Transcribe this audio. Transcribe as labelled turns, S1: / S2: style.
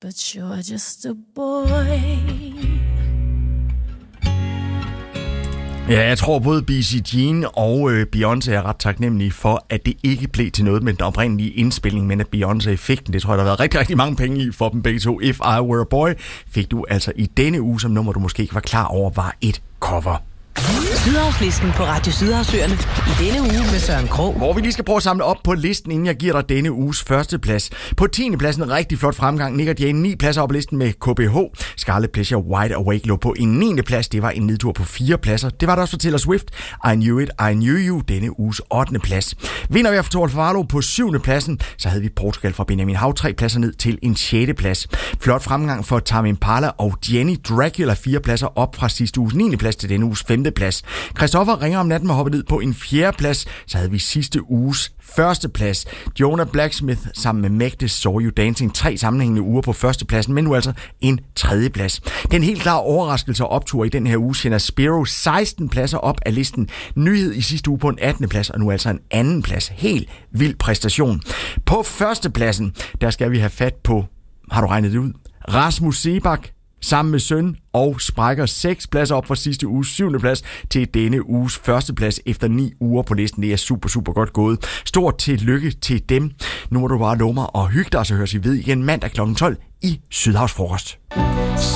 S1: but you're just a boy.
S2: Ja, jeg tror både B.C. Jean og Beyoncé er ret taknemmelige for, at det ikke blev til noget med den oprindelige indspilning, men at Beyoncé fik den. Det tror jeg, der har været rigtig, rigtig mange penge i for dem begge to. If I Were a Boy fik du altså i denne uge, som nummer du måske ikke var klar over, var et cover.
S3: Sydhavslisten på Radio Sydhavsøerne i denne uge med Søren Krog.
S2: Hvor vi lige skal prøve at samle op på listen, inden jeg giver dig denne uges første plads. På 10. pladsen en rigtig flot fremgang. Nick og Jay 9 pladser op på listen med KBH. Scarlet Pleasure Wide Awake lå på en 9. plads. Det var en nedtur på 4 pladser. Det var der også for Taylor Swift. I Knew It, I Knew You. Denne uges 8. plads. Vinder vi af Torvald Farlo på 7. pladsen. Så havde vi Portugal fra Benjamin Hav 3 pladser ned til en 6. plads. Flot fremgang for Tame Impala og Jenny Dracula 4 pladser op fra sidste uges 9. plads til denne uges 5. plads. Christoffer ringer om natten med hoppet ned på en 4. plads. Så havde vi sidste uges 1. plads. Jonah Blacksmith sammen med Magde Saw You Dancing 3 sammenhængende uger på 1. pladsen, men nu altså en 3. plads. Den helt klare overraskelse og optur i den her uge sender Spiro 16 pladser op af listen. Nyhed i sidste uge på en 18. plads, og nu altså en 2. plads. Helt vild præstation. På 1. pladsen, der skal vi have fat på, har du regnet det ud? Rasmus Seebach sammen med Søn og sprækker 6 pladser op fra sidste uges 7. plads til denne uges 1. plads efter 9 uger på listen. Det er super, super godt gået. Stort tillykke til dem. Nu må du bare love mig og hygge dig, så høres vi ved igen mandag kl. 12 i Sydhavsfrokost.